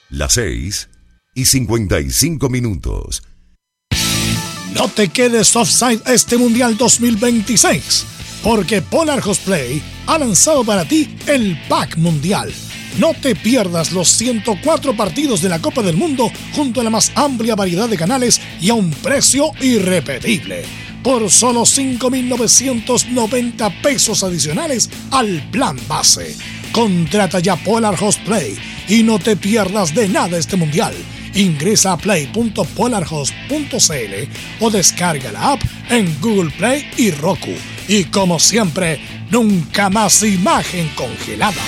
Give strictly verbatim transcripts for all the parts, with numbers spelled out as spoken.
Las seis y cincuenta y cinco minutos. No te quedes offside este Mundial dos mil veintiséis, porque Polar Cosplay ha lanzado para ti el Pack Mundial. No te pierdas los ciento cuatro partidos de la Copa del Mundo junto a la más amplia variedad de canales y a un precio irrepetible. Por solo cinco mil novecientos noventa pesos adicionales al plan base. Contrata ya Polar Cosplay y no te pierdas de nada este Mundial. Ingresa a play punto polar host punto c l o descarga la app en Google Play y Roku. Y como siempre, nunca más imagen congelada.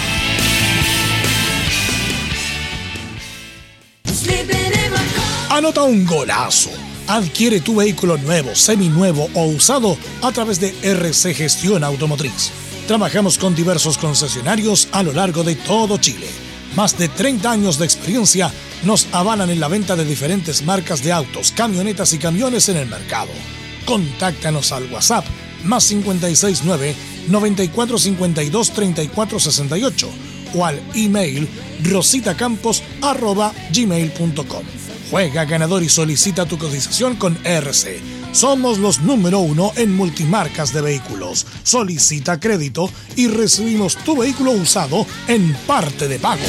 Anota un golazo. Adquiere tu vehículo nuevo, seminuevo o usado a través de R C Gestión Automotriz. Trabajamos con diversos concesionarios a lo largo de todo Chile. Más de treinta años de experiencia nos avalan en la venta de diferentes marcas de autos, camionetas y camiones en el mercado. Contáctanos al WhatsApp más cinco seis nueve, nueve cuatro cinco dos, tres cuatro seis ocho o al email rositacampos arroba gmail punto com. Juega ganador y solicita tu cotización con R C. Somos los número uno en multimarcas de vehículos. Solicita crédito y recibimos tu vehículo usado en parte de pago.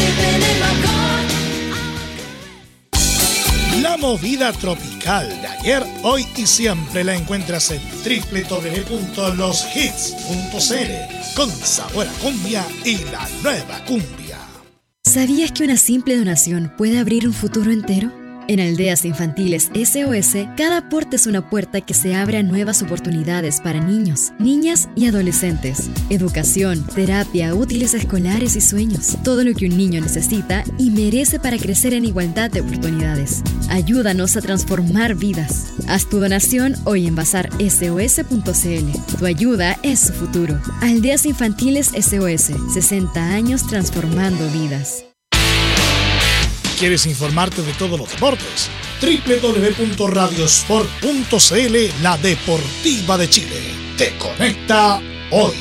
La movida tropical de ayer, hoy y siempre la encuentras en doble u doble u doble u punto los hits punto c l con sabor a cumbia y la nueva cumbia. ¿Sabías que una simple donación puede abrir un futuro entero? En Aldeas Infantiles S O S, cada aporte es una puerta que se abre a nuevas oportunidades para niños, niñas y adolescentes. Educación, terapia, útiles escolares y sueños. Todo lo que un niño necesita y merece para crecer en igualdad de oportunidades. Ayúdanos a transformar vidas. Haz tu donación hoy en bazar s o s punto c l. Tu ayuda es su futuro. Aldeas Infantiles S O S, sesenta años transformando vidas. ¿Quieres informarte de todos los deportes? doble u doble u doble u punto radiosport punto c l, la deportiva de Chile. Te conecta hoy.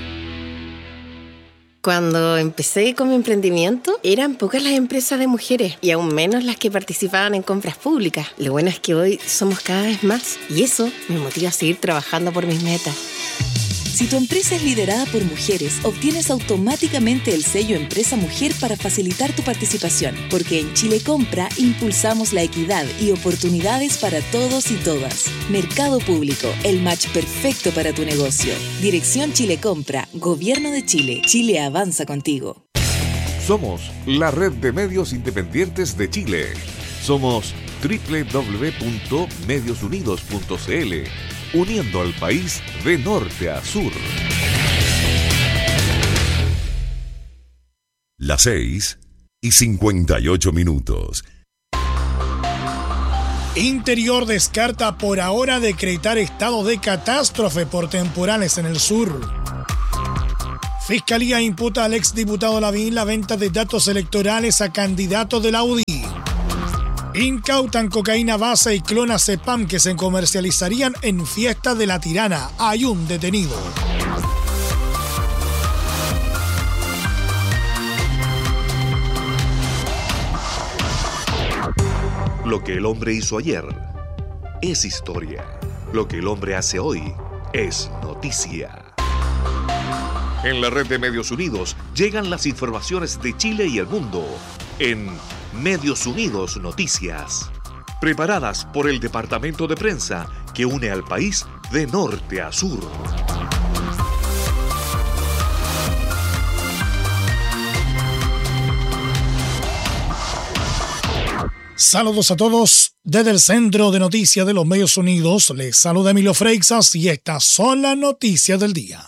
Cuando empecé con mi emprendimiento, eran pocas las empresas de mujeres y aún menos las que participaban en compras públicas. Lo bueno es que hoy somos cada vez más y eso me motiva a seguir trabajando por mis metas. Si tu empresa es liderada por mujeres, obtienes automáticamente el sello Empresa Mujer para facilitar tu participación, porque en Chile Compra impulsamos la equidad y oportunidades para todos y todas. Mercado Público, el match perfecto para tu negocio. Dirección Chile Compra, Gobierno de Chile. Chile avanza contigo. Somos la red de medios independientes de Chile. Somos doble u doble u doble u punto medios unidos punto c l. Uniendo al país de norte a sur. Las seis y cincuenta y ocho minutos. Interior descarta por ahora decretar estado de catástrofe por temporales en el sur. Fiscalía imputa al exdiputado Lavín la venta de datos electorales a candidatos de la U D I. Incautan cocaína base y clonazepam que se comercializarían en Fiesta de la Tirana. Hay un detenido. Lo que el hombre hizo ayer es historia. Lo que el hombre hace hoy es noticia. En la red de Medios Unidos llegan las informaciones de Chile y el mundo en Medios Unidos Noticias, preparadas por el departamento de prensa que une al país de norte a sur. Saludos a todos desde el Centro de Noticias de los Medios Unidos. Les saluda Emilio Freixas y estas son las noticias del día.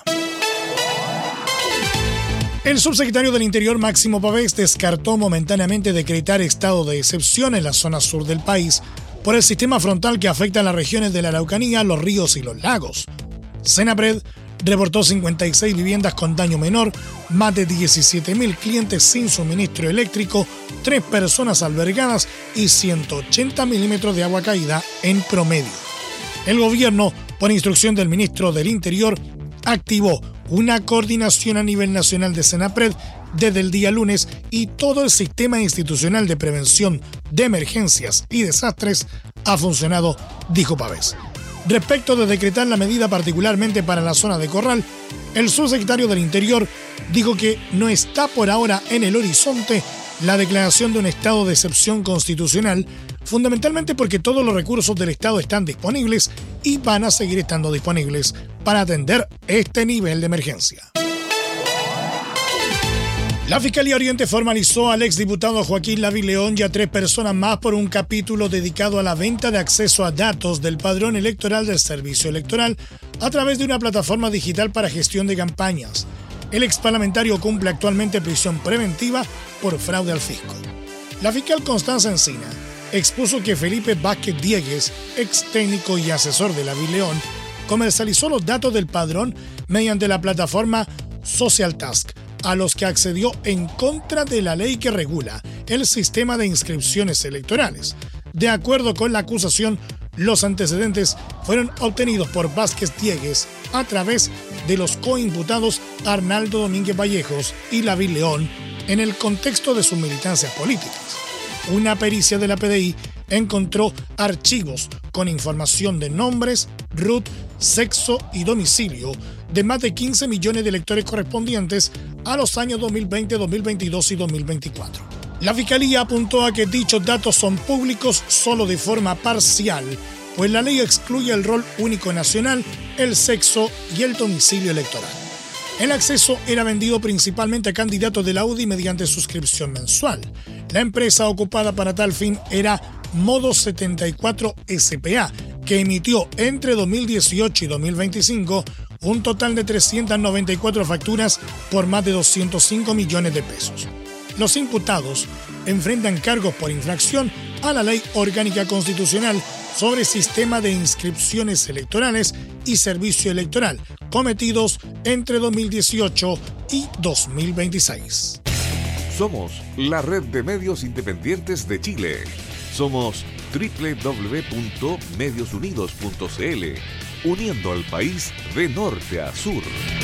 El subsecretario del Interior, Máximo Pavés, descartó momentáneamente decretar estado de excepción en la zona sur del país por el sistema frontal que afecta a las regiones de la Araucanía, los ríos y los lagos. Senapred reportó cincuenta y seis viviendas con daño menor, más de diecisiete mil clientes sin suministro eléctrico, tres personas albergadas y ciento ochenta milímetros de agua caída en promedio. El gobierno, por instrucción del ministro del Interior, activó una coordinación a nivel nacional de Senapred desde el día lunes y todo el sistema institucional de prevención de emergencias y desastres ha funcionado, dijo Pavés. Respecto de decretar la medida particularmente para la zona de Corral, el subsecretario del Interior dijo que no está por ahora en el horizonte la declaración de un estado de excepción constitucional, fundamentalmente porque todos los recursos del Estado están disponibles y van a seguir estando disponibles para atender este nivel de emergencia. La Fiscalía Oriente formalizó al exdiputado Joaquín Lavín León y a tres personas más por un capítulo dedicado a la venta de acceso a datos del padrón electoral del Servicio Electoral a través de una plataforma digital para gestión de campañas. El exparlamentario cumple actualmente prisión preventiva por fraude al fisco. La fiscal Constanza Encina expuso que Felipe Vázquez Diegues, ex técnico y asesor de Lavín León, comercializó los datos del padrón mediante la plataforma Social Task, a los que accedió en contra de la ley que regula el sistema de inscripciones electorales. De acuerdo con la acusación, los antecedentes fueron obtenidos por Vázquez Diegues a través de los coimputados Arnaldo Domínguez Vallejos y Lavín León en el contexto de sus militancias políticas. Una pericia de la P D I encontró archivos con información de nombres, R U T, sexo y domicilio de más de quince millones de electores correspondientes a los años dos mil veinte, dos mil veintidós y dos mil veinticuatro. La Fiscalía apuntó a que dichos datos son públicos solo de forma parcial, pues la ley excluye el rol único nacional, el sexo y el domicilio electoral. El acceso era vendido principalmente a candidatos de la U D I mediante suscripción mensual. La empresa ocupada para tal fin era Modo setenta y cuatro S P A, que emitió entre dos mil dieciocho y dos mil veinticinco un total de trescientas noventa y cuatro facturas por más de doscientos cinco millones de pesos. Los imputados enfrentan cargos por infracción a la Ley Orgánica Constitucional sobre Sistema de Inscripciones Electorales y Servicio Electoral, cometidos entre dos mil dieciocho y dos mil veintiséis. Somos la red de medios independientes de Chile. Somos doble u doble u doble u punto medios unidos punto c l, uniendo al país de norte a sur.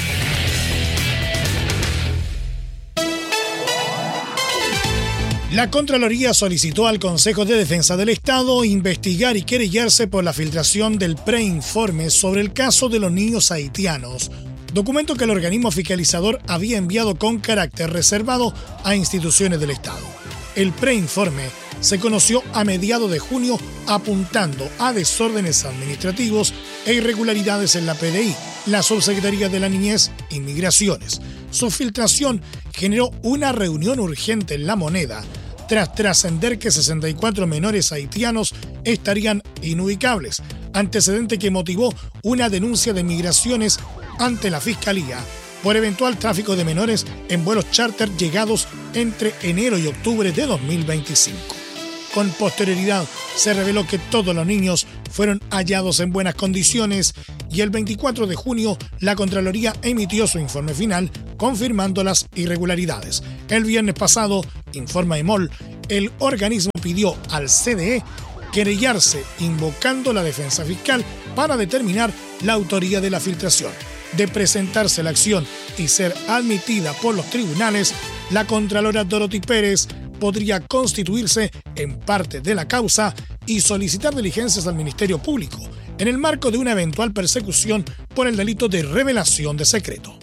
La Contraloría solicitó al Consejo de Defensa del Estado investigar y querellarse por la filtración del preinforme sobre el caso de los niños haitianos, documento que el organismo fiscalizador había enviado con carácter reservado a instituciones del Estado. El preinforme se conoció a mediados de junio apuntando a desórdenes administrativos e irregularidades en la P D I, la Subsecretaría de la Niñez y Migraciones. Su filtración generó una reunión urgente en La Moneda, tras trascender que sesenta y cuatro menores haitianos estarían inubicables, antecedente que motivó una denuncia de migraciones ante la Fiscalía por eventual tráfico de menores en vuelos charter llegados entre enero y octubre de dos mil veinticinco. Con posterioridad se reveló que todos los niños fueron hallados en buenas condiciones y el veinticuatro de junio la Contraloría emitió su informe final confirmando las irregularidades. El viernes pasado, informa EMOL, el organismo pidió al C D E querellarse invocando la defensa fiscal para determinar la autoría de la filtración. De presentarse la acción y ser admitida por los tribunales, la Contralora Dorothy Pérez podría constituirse en parte de la causa y solicitar diligencias al Ministerio Público en el marco de una eventual persecución por el delito de revelación de secreto.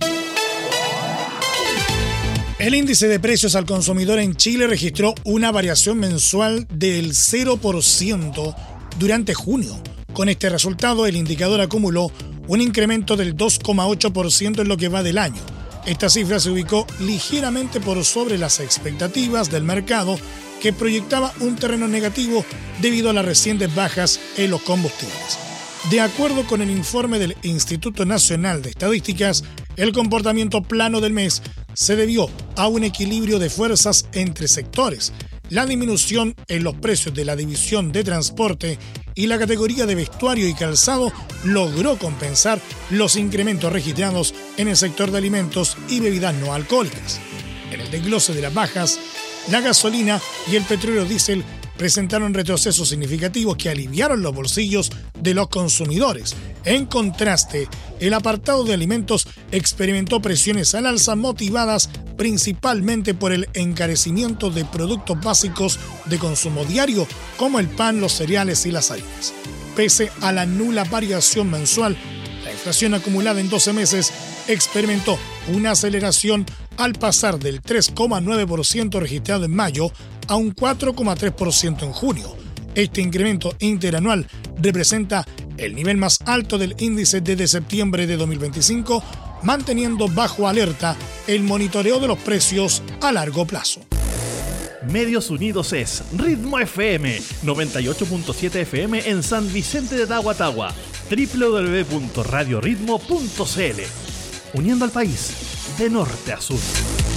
El índice de precios al consumidor en Chile registró una variación mensual del cero por ciento durante junio. Con este resultado, el indicador acumuló un incremento del dos coma ocho por ciento en lo que va del año. Esta cifra se ubicó ligeramente por sobre las expectativas del mercado, que proyectaba un terreno negativo debido a las recientes bajas en los combustibles. De acuerdo con el informe del Instituto Nacional de Estadísticas, el comportamiento plano del mes se debió a un equilibrio de fuerzas entre sectores. La disminución en los precios de la división de transporte y la categoría de vestuario y calzado logró compensar los incrementos registrados en el sector de alimentos y bebidas no alcohólicas. En el desglose de las bajas, la gasolina y el petróleo diésel presentaron retrocesos significativos que aliviaron los bolsillos de los consumidores. En contraste, el apartado de alimentos experimentó presiones al alza motivadas principalmente por el encarecimiento de productos básicos de consumo diario como el pan, los cereales y las harinas. Pese a la nula variación mensual, la inflación acumulada en doce meses experimentó una aceleración al pasar del tres coma nueve por ciento registrado en mayo a un cuatro coma tres por ciento en junio. Este incremento interanual representa el nivel más alto del índice desde septiembre de dos mil veinticinco, manteniendo bajo alerta el monitoreo de los precios a largo plazo. Medios Unidos es Ritmo F M, noventa y ocho punto siete F M en San Vicente de Tahuatahua, doble u doble u doble u punto radio ritmo punto c l, uniendo al país de norte a sur.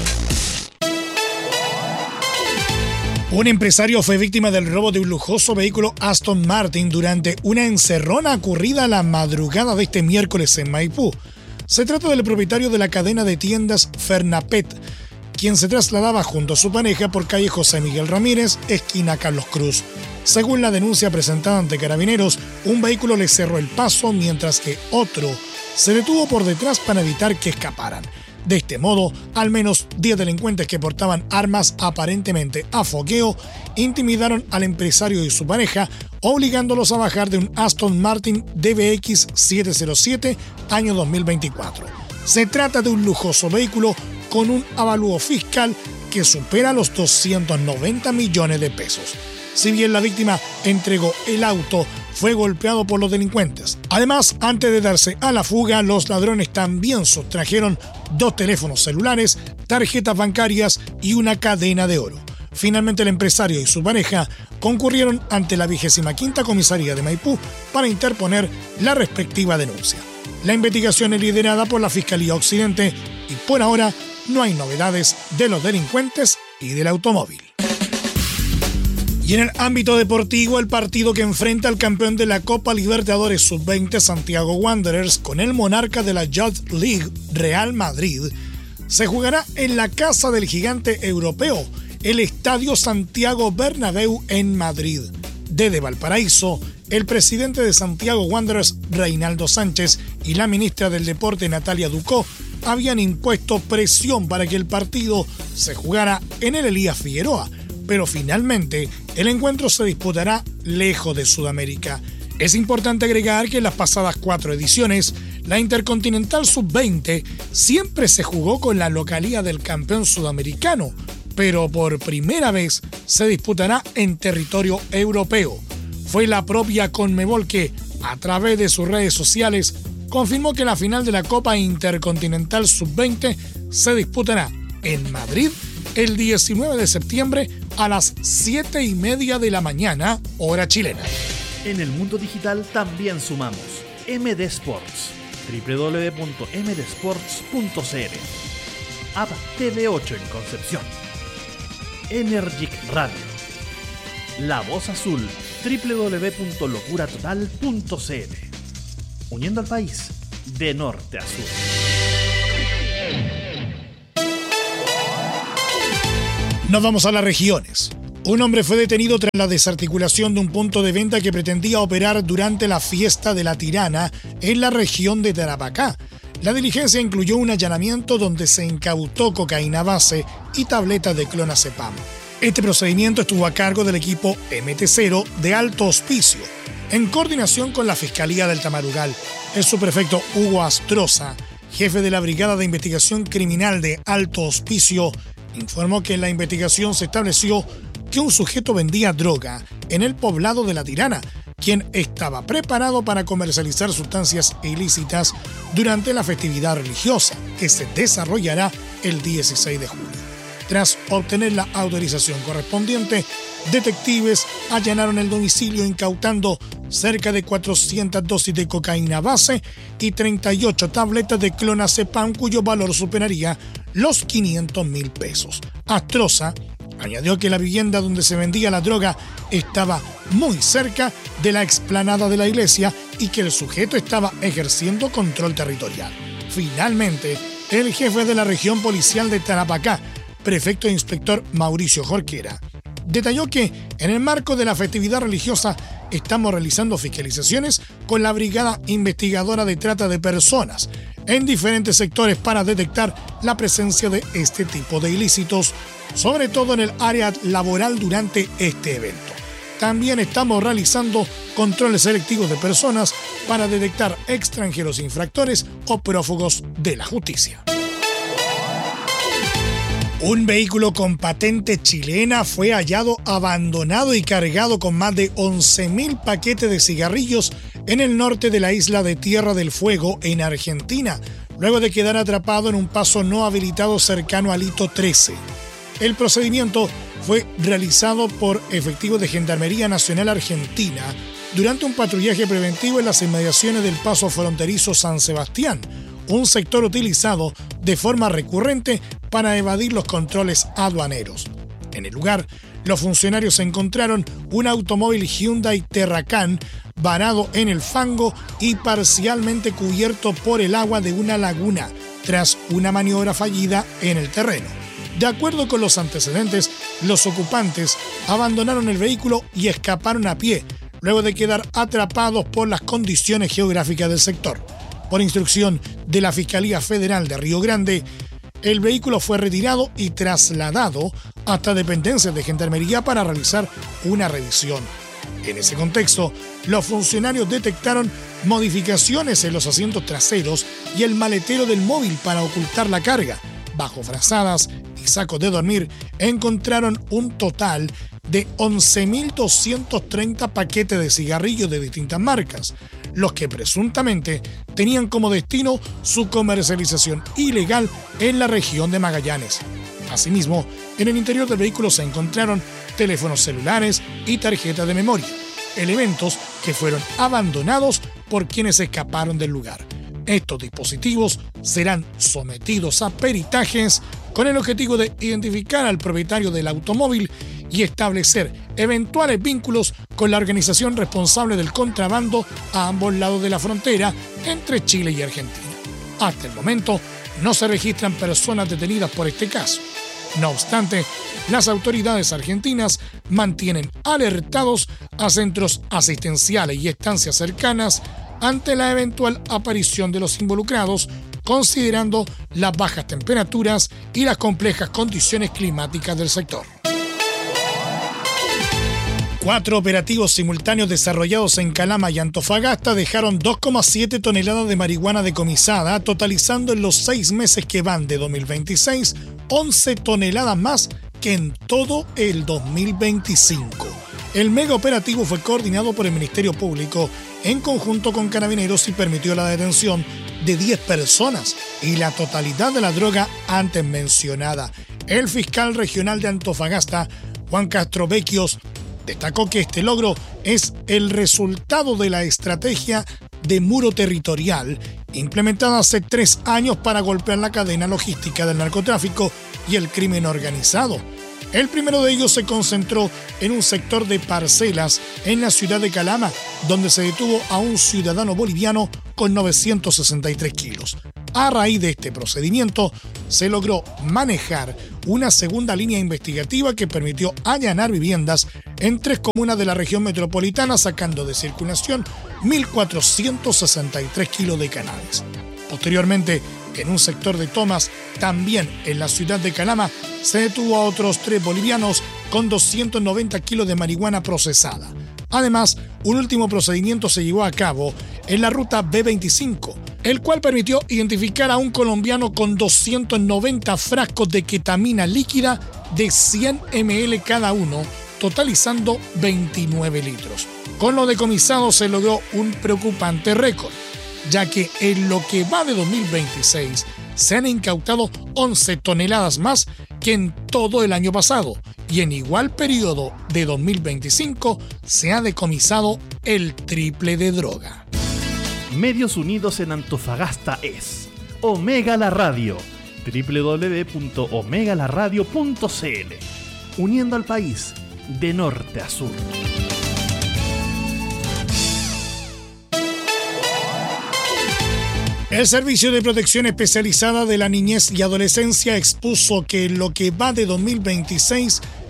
Un empresario fue víctima del robo de un lujoso vehículo Aston Martin durante una encerrona ocurrida la madrugada de este miércoles en Maipú. Se trata del propietario de la cadena de tiendas Fernapet, quien se trasladaba junto a su pareja por calle José Miguel Ramírez, esquina Carlos Cruz. Según la denuncia presentada ante Carabineros, un vehículo le cerró el paso mientras que otro se detuvo por detrás para evitar que escaparan. De este modo, al menos diez delincuentes que portaban armas aparentemente a fogueo intimidaron al empresario y su pareja, obligándolos a bajar de un Aston Martin D B X setecientos siete año dos mil veinticuatro. Se trata de un lujoso vehículo con un avalúo fiscal que supera los doscientos noventa millones de pesos. Si bien la víctima entregó el auto, fue golpeado por los delincuentes. Además, antes de darse a la fuga, los ladrones también sustrajeron dos teléfonos celulares, tarjetas bancarias y una cadena de oro. Finalmente, el empresario y su pareja concurrieron ante la vigésima quinta comisaría de Maipú para interponer la respectiva denuncia. La investigación es liderada por la Fiscalía Occidente y por ahora no hay novedades de los delincuentes y del automóvil. Y en el ámbito deportivo, el partido que enfrenta al campeón de la Copa Libertadores sub veinte Santiago Wanderers con el monarca de la Youth League Real Madrid se jugará en la casa del gigante europeo, el Estadio Santiago Bernabéu en Madrid. Desde Valparaíso, el presidente de Santiago Wanderers, Reinaldo Sánchez, y la ministra del Deporte, Natalia Ducó, habían impuesto presión para que el partido se jugara en el Elías Figueroa, pero finalmente el encuentro se disputará lejos de Sudamérica. Es importante agregar que en las pasadas cuatro ediciones, la Intercontinental sub veinte siempre se jugó con la localía del campeón sudamericano, pero por primera vez se disputará en territorio europeo. Fue la propia Conmebol que, a través de sus redes sociales, confirmó que la final de la Copa Intercontinental sub veinte se disputará en Madrid el diecinueve de septiembre a las siete y media de la mañana, hora chilena. En el mundo digital también sumamos M D Sports, doble u doble u doble u punto m d sports punto c l, App T V ocho en Concepción, Energic Radio, La Voz Azul, doble u doble u doble u punto locura total punto c l, uniendo al país de norte a sur. Nos vamos a las regiones. Un hombre fue detenido tras la desarticulación de un punto de venta que pretendía operar durante la fiesta de la Tirana en la región de Tarapacá. La diligencia incluyó un allanamiento donde se incautó cocaína base y tabletas de clonazepam. Este procedimiento estuvo a cargo del equipo M T cero de Alto Hospicio, en coordinación con la Fiscalía del Tamarugal. El subprefecto Hugo Astroza, jefe de la Brigada de Investigación Criminal de Alto Hospicio, informó que en la investigación se estableció que un sujeto vendía droga en el poblado de La Tirana, quien estaba preparado para comercializar sustancias ilícitas durante la festividad religiosa que se desarrollará el dieciséis de julio. Tras obtener la autorización correspondiente, detectives allanaron el domicilio incautando cerca de cuatrocientas dosis de cocaína base y treinta y ocho tabletas de clonazepam cuyo valor superaría los quinientos mil pesos. Astroza añadió que la vivienda donde se vendía la droga estaba muy cerca de la explanada de la iglesia y que el sujeto estaba ejerciendo control territorial. Finalmente, el jefe de la región policial de Tarapacá, prefecto e inspector Mauricio Jorquera, Detalló que en el marco de la festividad religiosa estamos realizando fiscalizaciones con la Brigada Investigadora de Trata de Personas en diferentes sectores para detectar la presencia de este tipo de ilícitos, sobre todo en el área laboral durante este evento. También estamos realizando controles selectivos de personas para detectar extranjeros infractores o prófugos de la justicia. Un vehículo con patente chilena fue hallado abandonado y cargado con más de once mil paquetes de cigarrillos en el norte de la isla de Tierra del Fuego, en Argentina, luego de quedar atrapado en un paso no habilitado cercano al Hito trece. El procedimiento fue realizado por efectivos de Gendarmería Nacional Argentina durante un patrullaje preventivo en las inmediaciones del paso fronterizo San Sebastián, un sector utilizado de forma recurrente para evadir los controles aduaneros. En el lugar, los funcionarios encontraron un automóvil Hyundai Terracan varado en el fango y parcialmente cubierto por el agua de una laguna, tras una maniobra fallida en el terreno. De acuerdo con los antecedentes, los ocupantes abandonaron el vehículo y escaparon a pie, luego de quedar atrapados por las condiciones geográficas del sector. Por instrucción de la Fiscalía Federal de Río Grande, el vehículo fue retirado y trasladado hasta dependencias de Gendarmería para realizar una revisión. En ese contexto, los funcionarios detectaron modificaciones en los asientos traseros y el maletero del móvil para ocultar la carga. Bajo frazadas y sacos de dormir, encontraron un total de once mil doscientos treinta paquetes de cigarrillos de distintas marcas, los que presuntamente tenían como destino su comercialización ilegal en la región de Magallanes. Asimismo, en el interior del vehículo se encontraron teléfonos celulares y tarjetas de memoria, elementos que fueron abandonados por quienes escaparon del lugar. Estos dispositivos serán sometidos a peritajes con el objetivo de identificar al propietario del automóvil y establecer eventuales vínculos con la organización responsable del contrabando a ambos lados de la frontera entre Chile y Argentina. Hasta el momento, no se registran personas detenidas por este caso. No obstante, las autoridades argentinas mantienen alertados a centros asistenciales y estancias cercanas ante la eventual aparición de los involucrados, considerando las bajas temperaturas y las complejas condiciones climáticas del sector. Cuatro operativos simultáneos desarrollados en Calama y Antofagasta dejaron dos coma siete toneladas de marihuana decomisada, totalizando en los seis meses que van de dos mil veintiséis, once toneladas más que en todo el dos mil veinticinco. El mega operativo fue coordinado por el Ministerio Público en conjunto con Carabineros y permitió la detención de diez personas y la totalidad de la droga antes mencionada. El fiscal regional de Antofagasta, Juan Castro Vecchios, destacó que este logro es el resultado de la estrategia de muro territorial implementada hace tres años para golpear la cadena logística del narcotráfico y el crimen organizado. El primero de ellos se concentró en un sector de parcelas en la ciudad de Calama, donde se detuvo a un ciudadano boliviano con novecientos sesenta y tres kilos. A raíz de este procedimiento, se logró manejar una segunda línea investigativa que permitió allanar viviendas en tres comunas de la región metropolitana, sacando de circulación mil cuatrocientos sesenta y tres kilos de cannabis. Posteriormente, en un sector de tomas, también en la ciudad de Calama, se detuvo a otros tres bolivianos con doscientos noventa kilos de marihuana procesada. Además, un último procedimiento se llevó a cabo en la ruta B veinticinco, el cual permitió identificar a un colombiano con doscientos noventa frascos de ketamina líquida de cien mililitros cada uno, totalizando veintinueve litros. Con lo decomisado se logró un preocupante récord, ya que en lo que va de dos mil veintiséis se han incautado once toneladas más que en todo el año pasado, y en igual periodo de dos mil veinticinco se ha decomisado el triple de droga. Medios Unidos en Antofagasta es Omega La Radio, doble u doble u doble u punto omega la radio punto c l, uniendo al país de norte a sur. El Servicio de Protección Especializada de la Niñez y Adolescencia expuso que en lo que va de dos mil veintiséis,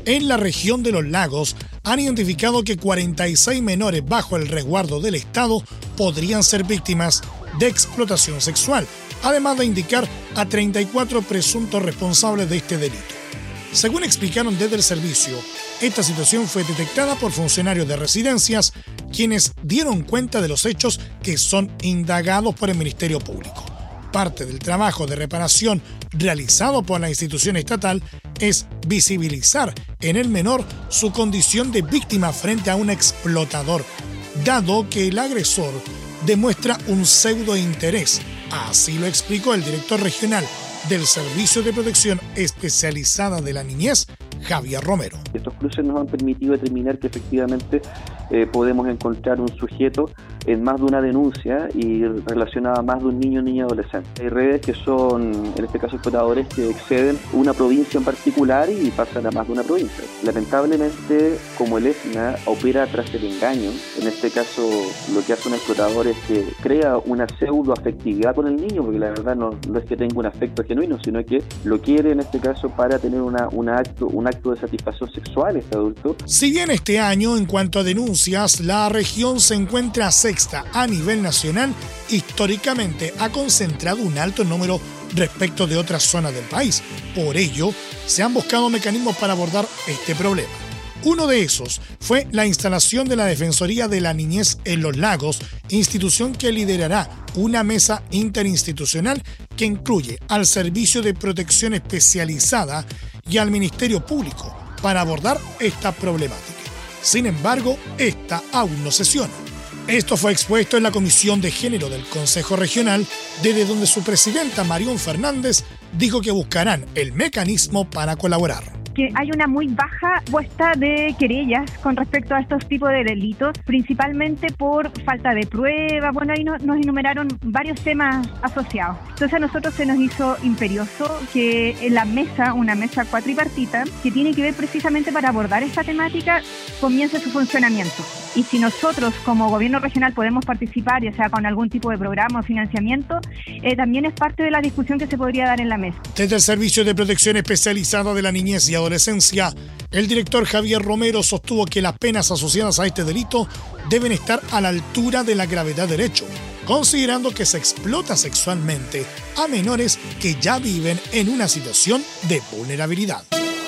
en la región de los lagos han identificado que cuarenta y seis menores bajo el resguardo del Estado podrían ser víctimas de explotación sexual, además de indicar a treinta y cuatro presuntos responsables de este delito. Según explicaron desde el servicio, esta situación fue detectada por funcionarios de residencias, quienes dieron cuenta de los hechos que son indagados por el Ministerio Público. Parte del trabajo de reparación realizado por la institución estatal es visibilizar en el menor su condición de víctima frente a un explotador, dado que el agresor demuestra un pseudo interés. Así lo explicó el director regional del Servicio de Protección Especializada de la Niñez, Javier Romero. Estos cruces nos han permitido determinar que efectivamente eh, podemos encontrar un sujeto en más de una denuncia y relacionada a más de un niño o niña adolescente. Hay redes que son, en este caso, explotadores que exceden una provincia en particular y pasan a más de una provincia. Lamentablemente, como el E S N A opera tras el engaño, en este caso lo que hace un explotador es que crea una pseudo afectividad con el niño, porque la verdad no, no es que tenga un afecto genuino, sino que lo quiere en este caso para tener una, una acto, un acto de satisfacción sexual este adulto. Si bien este año, en cuanto a denuncias, la región se encuentra sexta a nivel nacional, históricamente ha concentrado un alto número respecto de otras zonas del país. Por ello, se han buscado mecanismos para abordar este problema. Uno de esos fue la instalación de la Defensoría de la Niñez en los Lagos, institución que liderará una mesa interinstitucional que incluye al Servicio de Protección Especializada y al Ministerio Público para abordar esta problemática. Sin embargo, esta aún no sesiona. Esto fue expuesto en la Comisión de Género del Consejo Regional, desde donde su presidenta Marión Fernández dijo que buscarán el mecanismo para colaborar. Que hay una muy baja puesta de querellas con respecto a estos tipos de delitos, principalmente por falta de pruebas. Bueno, ahí no, nos enumeraron varios temas asociados. Entonces a nosotros se nos hizo imperioso que en la mesa, una mesa cuatripartita, que tiene que ver precisamente para abordar esta temática, comience su funcionamiento. Y si nosotros como gobierno regional podemos participar, ya sea con algún tipo de programa o financiamiento, eh, también es parte de la discusión que se podría dar en la mesa. Desde el Servicio de Protección Especializada de la Niñez y Adolescencia, el director Javier Romero sostuvo que las penas asociadas a este delito deben estar a la altura de la gravedad del hecho, considerando que se explota sexualmente a menores que ya viven en una situación de vulnerabilidad.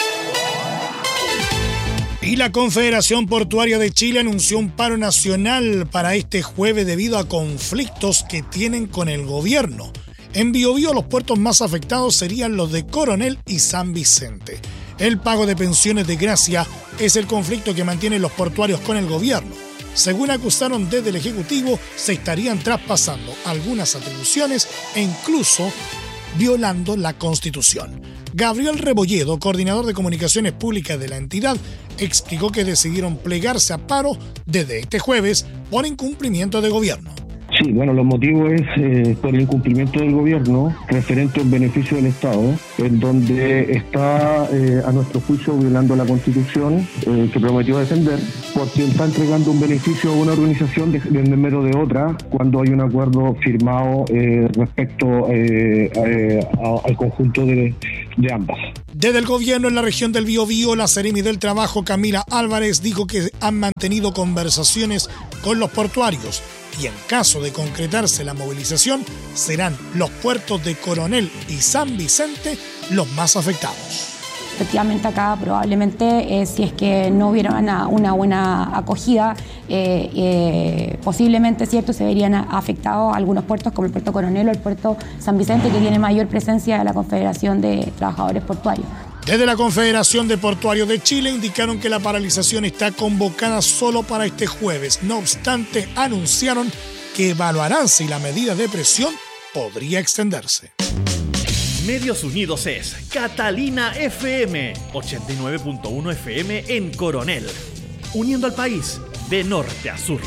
Y la Confederación Portuaria de Chile anunció un paro nacional para este jueves debido a conflictos que tienen con el gobierno. En Biobío, los puertos más afectados serían los de Coronel y San Vicente. El pago de pensiones de gracia es el conflicto que mantienen los portuarios con el gobierno. Según acusaron desde el Ejecutivo, se estarían traspasando algunas atribuciones e incluso violando la Constitución. Gabriel Rebolledo, coordinador de comunicaciones públicas de la entidad, explicó que decidieron plegarse a paro desde este jueves por incumplimiento de gobierno. Sí, bueno, los motivos es eh, por el incumplimiento del gobierno referente al beneficio del Estado, en donde está, eh, a nuestro juicio, violando la Constitución eh, que prometió defender, porque está entregando un beneficio a una organización de, de en medio de otra, cuando hay un acuerdo firmado eh, respecto eh, a, a, al conjunto de, de ambas. Desde el gobierno en la región del Biobío, la Seremi del Trabajo, Camila Álvarez, dijo que han mantenido conversaciones con los portuarios y en caso de concretarse la movilización, serán los puertos de Coronel y San Vicente los más afectados. Efectivamente acá probablemente eh, si es que no hubiera una, una buena acogida, eh, eh, posiblemente cierto se verían afectados algunos puertos como el puerto Coronel o el puerto San Vicente, que tiene mayor presencia de la Confederación de Trabajadores Portuarios. Desde la Confederación de Portuarios de Chile indicaron que la paralización está convocada solo para este jueves. No obstante, anunciaron que evaluarán si la medida de presión podría extenderse. Medios Unidos es Catalina F M, ochenta y nueve punto uno F M en Coronel, uniendo al país de norte a sur.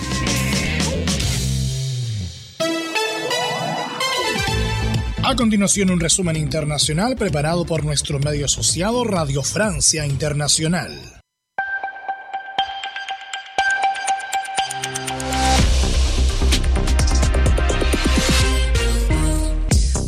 A continuación, un resumen internacional preparado por nuestro medio asociado Radio Francia Internacional.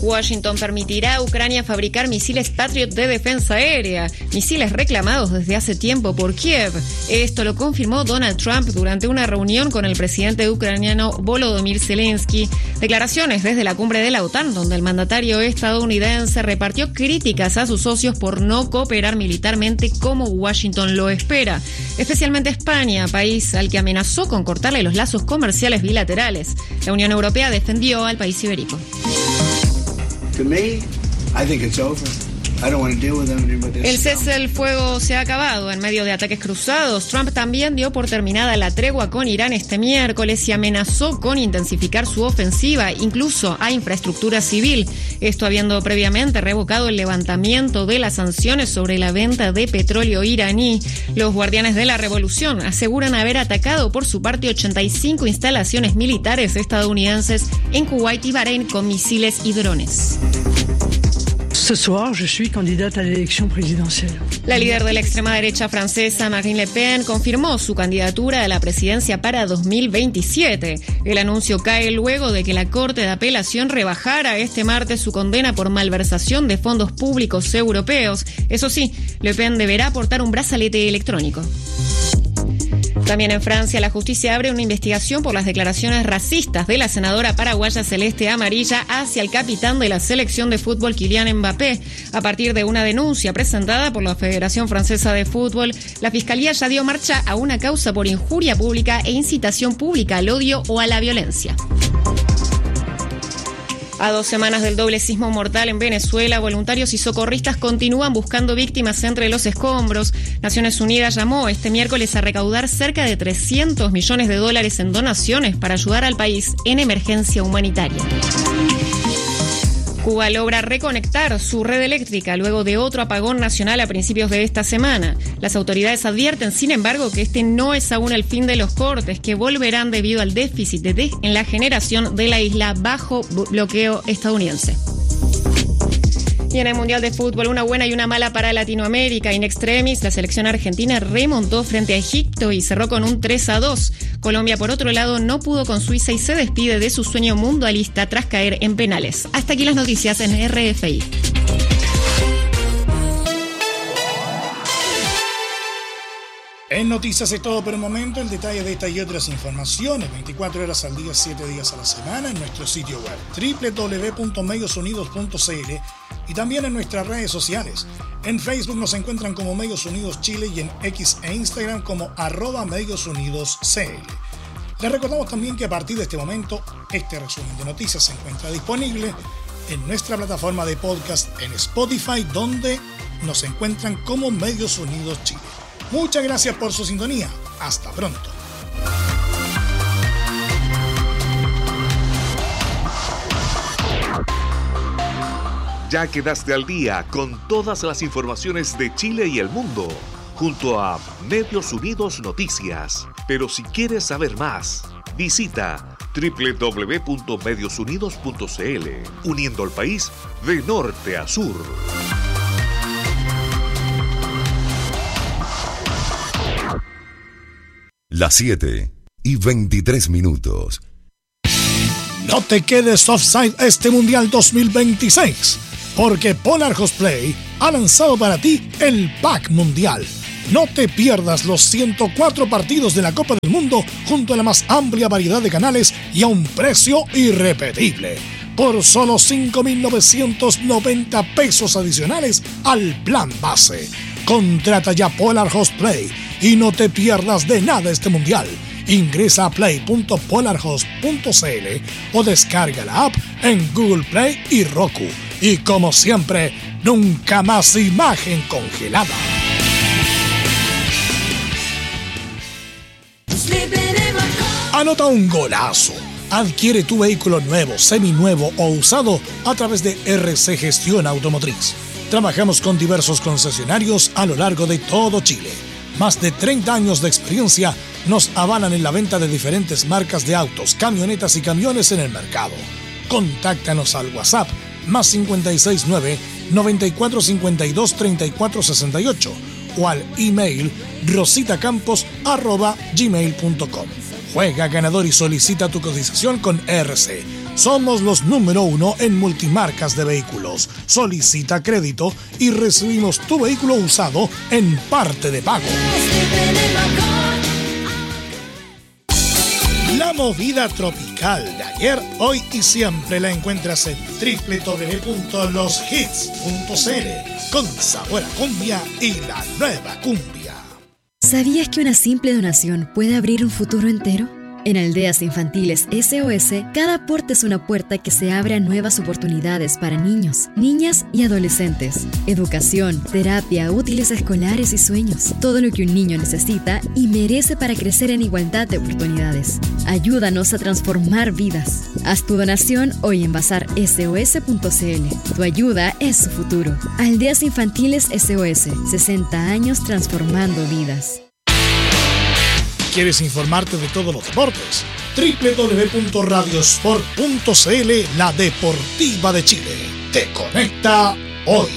Washington permitirá a Ucrania fabricar misiles Patriot de defensa aérea, misiles reclamados desde hace tiempo por Kiev. Esto lo confirmó Donald Trump durante una reunión con el presidente ucraniano Volodymyr Zelensky. Declaraciones desde la cumbre de la OTAN, donde el mandatario estadounidense repartió críticas a sus socios por no cooperar militarmente como Washington lo espera, especialmente España, país al que amenazó con cortarle los lazos comerciales bilaterales. La Unión Europea defendió al país ibérico. To me, I think it's over. I don't want to deal with them anymore. El cese del fuego se ha acabado en medio de ataques cruzados. Trump también dio por terminada la tregua con Irán este miércoles y amenazó con intensificar su ofensiva, incluso a infraestructura civil. Esto habiendo previamente revocado el levantamiento de las sanciones sobre la venta de petróleo iraní. Los guardianes de la revolución aseguran haber atacado por su parte ochenta y cinco instalaciones militares estadounidenses en Kuwait y Bahrein con misiles y drones. Ce soir, je suis candidate à l'élection présidentielle. La líder de la extrema derecha francesa, Marine Le Pen, confirmó su candidatura a la presidencia para dos mil veintisiete. El anuncio cae luego de que la Corte de Apelación rebajara este martes su condena por malversación de fondos públicos europeos. Eso sí, Le Pen deberá portar un brazalete electrónico. También en Francia, la justicia abre una investigación por las declaraciones racistas de la senadora paraguaya Celeste Amarilla hacia el capitán de la selección de fútbol Kylian Mbappé. A partir de una denuncia presentada por la Federación Francesa de Fútbol, la Fiscalía ya dio marcha a una causa por injuria pública e incitación pública al odio o a la violencia. A dos semanas del doble sismo mortal en Venezuela, voluntarios y socorristas continúan buscando víctimas entre los escombros. Naciones Unidas llamó este miércoles a recaudar cerca de trescientos millones de dólares en donaciones para ayudar al país en emergencia humanitaria. Cuba logra reconectar su red eléctrica luego de otro apagón nacional a principios de esta semana. Las autoridades advierten, sin embargo, que este no es aún el fin de los cortes, que volverán debido al déficit de de- en la generación de la isla bajo bloqueo estadounidense. Y en el Mundial de Fútbol, una buena y una mala para Latinoamérica. In extremis, la selección argentina remontó frente a Egipto y cerró con un tres a dos. Colombia, por otro lado, no pudo con Suiza y se despide de su sueño mundialista tras caer en penales. Hasta aquí las noticias en R F I. En Noticias es todo por el momento. El detalle de esta y otras informaciones veinticuatro horas al día, siete días a la semana en nuestro sitio web doble u doble u doble u punto medios unidos punto c l y también en nuestras redes sociales. En Facebook nos encuentran como Medios Unidos Chile y en X e Instagram como arroba Medios Unidos C L. Les recordamos también que a partir de este momento este resumen de noticias se encuentra disponible en nuestra plataforma de podcast en Spotify, donde nos encuentran como Medios Unidos Chile. Muchas gracias por su sintonía. Hasta pronto. Ya quedaste al día con todas las informaciones de Chile y el mundo, junto a Medios Unidos Noticias. Pero si quieres saber más, visita doble u doble u doble u punto medios unidos punto c l, uniendo al país de norte a sur. Las siete y veintitrés minutos. No te quedes offside este Mundial dos mil veintiséis, porque Polar Host Play ha lanzado para ti el Pack Mundial. No te pierdas los ciento cuatro partidos de la Copa del Mundo junto a la más amplia variedad de canales y a un precio irrepetible. Por solo cinco mil novecientos noventa pesos adicionales al plan base. Contrata ya Polar Host Play y no te pierdas de nada este Mundial. Ingresa a play punto polar host punto c l o descarga la app en Google Play y Roku. Y como siempre, nunca más imagen congelada. Anota un golazo. Adquiere tu vehículo nuevo, seminuevo o usado a través de R C Gestión Automotriz. Trabajamos con diversos concesionarios a lo largo de todo Chile. Más de treinta años de experiencia nos avalan en la venta de diferentes marcas de autos, camionetas y camiones en el mercado. Contáctanos al WhatsApp más cinco seis nueve, noventa y cuatro cincuenta y dos, treinta y cuatro sesenta y ocho o al email rositacampos arroba gmail punto com. Juega ganador y solicita tu cotización con R C. Somos los número uno en multimarcas de vehículos. Solicita crédito y recibimos tu vehículo usado en parte de pago. La movida tropical de ayer, hoy y siempre la encuentras en doble u doble u doble u punto los hits punto c l, con sabor a cumbia y la nueva cumbia. ¿Sabías que una simple donación puede abrir un futuro entero? En Aldeas Infantiles S O S, cada aporte es una puerta que se abre a nuevas oportunidades para niños, niñas y adolescentes. Educación, terapia, útiles escolares y sueños. Todo lo que un niño necesita y merece para crecer en igualdad de oportunidades. Ayúdanos a transformar vidas. Haz tu donación hoy en bazar S O S punto c l. Tu ayuda es su futuro. Aldeas Infantiles S O S, sesenta años transformando vidas. ¿Quieres informarte de todos los deportes? doble u doble u doble u punto radiosport punto c l, la deportiva de Chile. Te conecta hoy.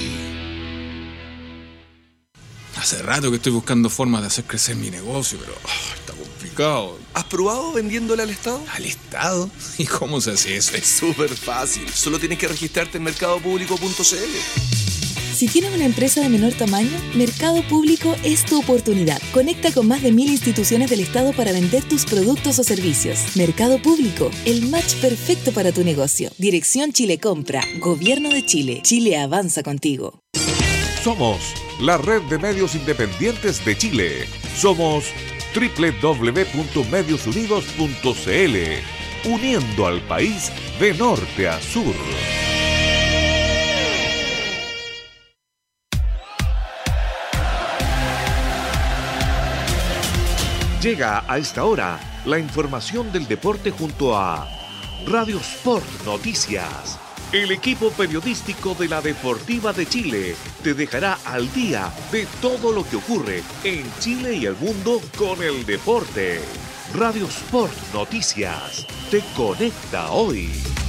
Hace rato que estoy buscando formas de hacer crecer mi negocio, pero oh, está complicado. ¿Has probado vendiéndole al Estado? ¿Al Estado? ¿Y cómo se hace eso? Es súper fácil. Solo tienes que registrarte en mercado público punto c l. Si tienes una empresa de menor tamaño, Mercado Público es tu oportunidad. Conecta con más de mil instituciones del Estado para vender tus productos o servicios. Mercado Público, el match perfecto para tu negocio. Dirección Chile Compra, Gobierno de Chile. Chile avanza contigo. Somos la red de medios independientes de Chile. Somos doble u doble u doble u punto medios unidos punto c l, uniendo al país de norte a sur. Llega a esta hora la información del deporte junto a Radio Sport Noticias. El equipo periodístico de la Deportiva de Chile te dejará al día de todo lo que ocurre en Chile y el mundo con el deporte. Radio Sport Noticias te conecta hoy.